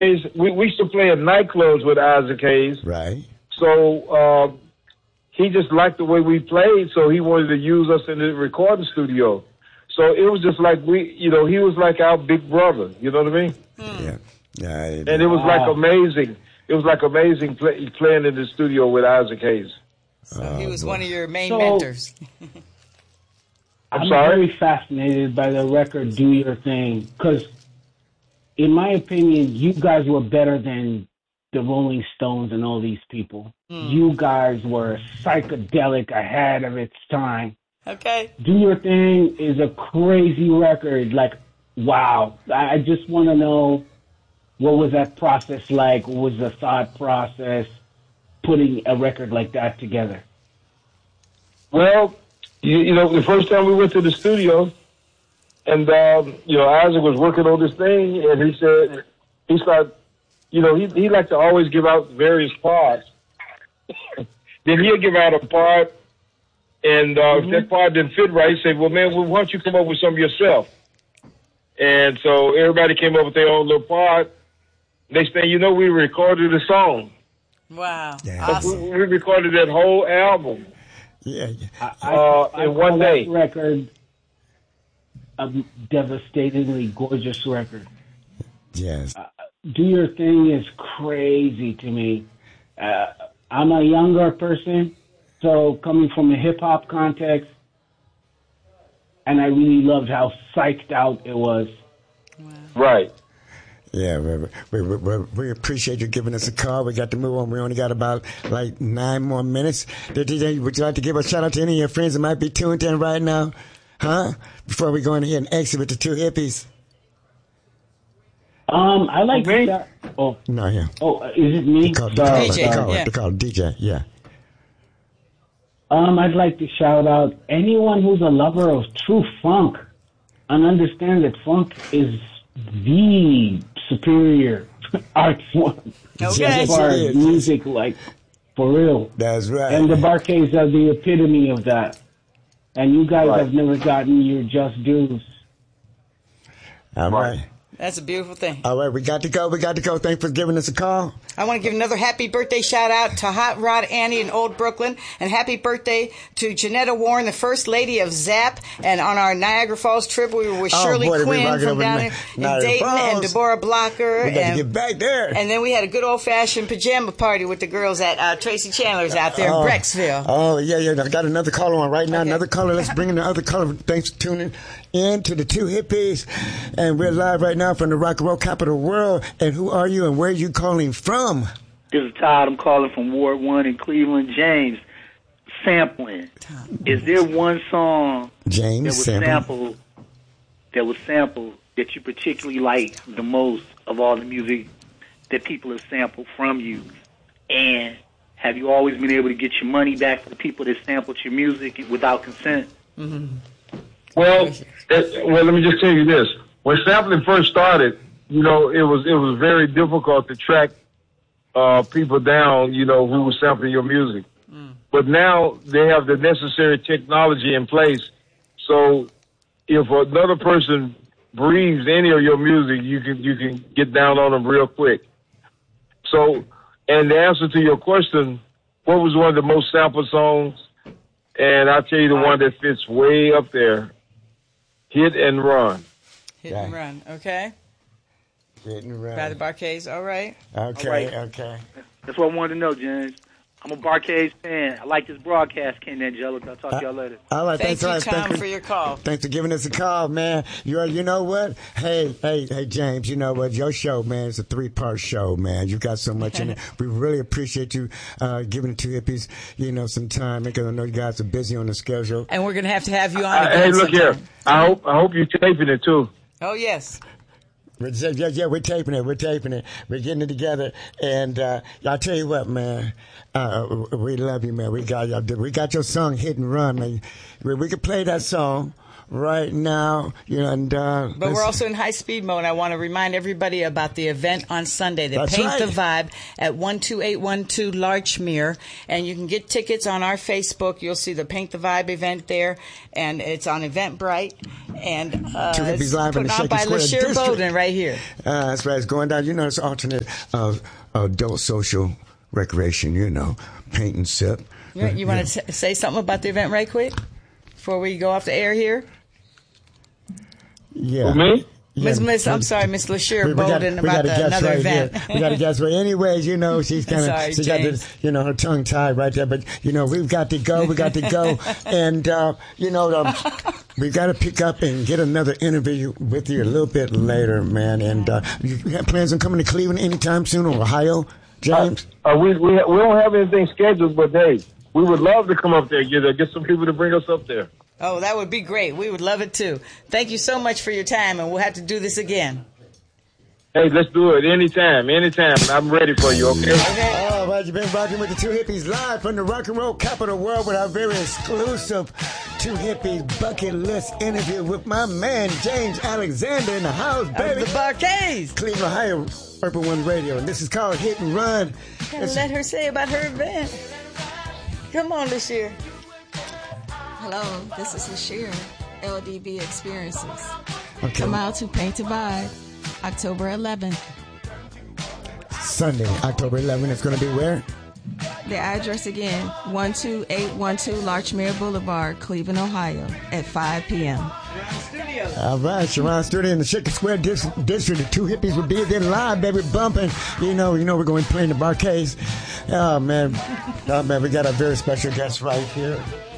we used to play at nightclubs with Isaac Hayes. Right. So he just liked the way we played, so he wanted to use us in the recording studio. So it was just like he was like our big brother. You know what I mean? Yeah. Yeah. And it was like amazing. It was like amazing playing in the studio with Isaac Hayes. So he was one of your main mentors. I'm sorry? very fascinated by the record "Do Your Thing" because, in my opinion, you guys were better than the Rolling Stones and all these people. You guys were psychedelic, ahead of its time. Okay. "Do Your Thing" is a crazy record. Like, wow. I just want to know, what was that process like? What was the thought process putting a record like that together? Well, the first time we went to the studio, and Isaac was working on this thing, and he said he started, he liked to always give out various parts. Then he'll give out a part, and if that part didn't fit right, he said, "Well, man, why don't you come up with some yourself?" And so everybody came up with their own little part. Next thing you know, we recorded a song. Wow. Yeah. Awesome. We recorded that whole album. Yeah. In one day. That record, a devastatingly gorgeous record. Yes. "Do Your Thing" is crazy to me. I'm a younger person, so coming from a hip-hop context, and I really loved how psyched out it was. Right. Yeah, we appreciate you giving us a call. We got to move on. We only got about 9 more minutes. Would you like to give a shout out to any of your friends that might be tuned in right now? Huh? Before we go in here and exit with the two hippies. I like that. Oh, no, yeah. Oh, is it me? They call DJ, yeah. I'd like to shout out anyone who's a lover of true funk and understand that funk is the superior art form. Okay. As far as music, for real. That's right. And the Bar-Kays are the epitome of that. And you guys have never gotten your just dues. All right. That's a beautiful thing. All right, we got to go. Thanks for giving us a call. I want to give another happy birthday shout out to Hot Rod Annie in Old Brooklyn, and happy birthday to Janetta Warren, the first lady of ZAP. And on our Niagara Falls trip, we were with Shirley Quinn from down in Dayton and Deborah Blocker. We got to get back there. And then we had a good old fashioned pajama party with the girls at Tracy Chandler's out there in Brecksville. Oh, yeah. I got another caller on right now. Okay. Another caller. Let's bring in the other caller. Thanks for tuning in to the Two Hippies. And we're live right now from the rock and roll capital of the world. And who are you and where are you calling from? This is Todd. I'm calling from Ward 1 in Cleveland. James, sampling. Is there one song James that was sampled that you particularly like the most of all the music that people have sampled from you? And have you always been able to get your money back for the people that sampled your music without consent? Mm-hmm. Well, let me just tell you this. When sampling first started, it was very difficult to track people down, who was sampling your music. But now they have the necessary technology in place. So if another person breathes any of your music, you can get down on them real quick. So, and the answer to your question, what was one of the most sampled songs? And I'll tell you the one that fits way up there. Hit and Run. Hit and Run, okay. Hit and Run. By the Bar-Kays, all right. Okay. That's what I wanted to know, James. I'm a Bar-Kays fan. I like this broadcast, Ken Angelica. I'll talk to y'all later. All right, Thank you, Tom, for your call. Thanks for giving us a call, man. You know what? Hey, James, you know what? Your show, man, is a 3-part show, man. You got so much in it. We really appreciate you giving the Two Hippies, some time, because I know you guys are busy on the schedule. And we're going to have you on again Hey, look sometime. here. I hope you're taping it, too. Oh, yes. Yeah, we're taping it. We're getting it together. And I'll tell you what, man. We love you, man. We got your song Hit and Run, man. We could play that song right now. But we're also in high speed mode. I want to remind everybody about the event on Sunday, the Paint the Vibe at 12812 Larchmere. And you can get tickets on our Facebook. You'll see the Paint the Vibe event there. And it's on Eventbrite. And it's put on by LaShire Bolden right here. That's right. It's going down. It's alternate adult social recreation, paint and sip. You want to say something about the event right quick before we go off the air here? Yeah. Me? Yeah, I'm sorry, Miss LaShire Bolden about another event. We got to guess. But anyways, she's kind of, she got this, her tongue tied right there. But, we've got to go. We got to go. And, we've got to pick up and get another interview with you a little bit later, man. And you have plans on coming to Cleveland anytime soon, or Ohio, James? We don't have anything scheduled, but, hey, we would love to come up there, get some people to bring us up there. Oh, that would be great. We would love it, too. Thank you so much for your time, and we'll have to do this again. Hey, let's do it anytime. I'm ready for you, okay? All right, you've been rocking with the Two Hippies live from the rock and roll capital world with our very exclusive Two Hippies bucket list interview with my man, James Alexander, in the house, baby. The Bar-Kays. Cleveland, Ohio, Urban One Radio. And this is called Hit and Run. Let her say about her event. Come on, LaShire. Hello, this is LaShire, LDB Experiences. Okay. Come out to Paint the Vibe, October 11th. Sunday, October 11th. It's going to be where? The address again, 12812 Larchmere Boulevard, Cleveland, Ohio, at 5 p.m. All right, Sharon Studio in the Chicken Square District. The Two Hippies will be there live, baby, bumping. We're going to play in the Bar-Kays. Oh, man, we got a very special guest right here.